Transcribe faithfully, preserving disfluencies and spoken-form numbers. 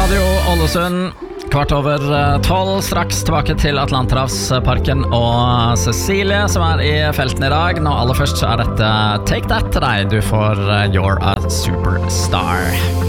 Radio Ålesund. Kvart over tolv, straks tilbake til Atlanterhavsparken og Cecilie som er i felten i dag. Nå aller først så er dette Take That til deg. Du får You're a Superstar.